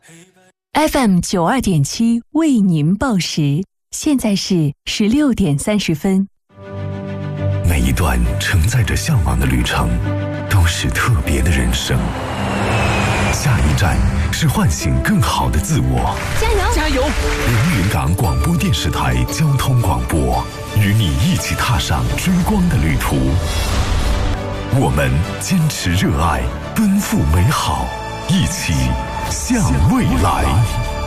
FM92.7为您报时，现在是16点30分。 每一段承载着向往的旅程，都是特别的人生。下一站是唤醒更好的自我。 加油！ 加油！ 连云港广播电视台交通广播，与你一起踏上追光的旅途。我们坚持热爱，奔赴美好，一起向未来。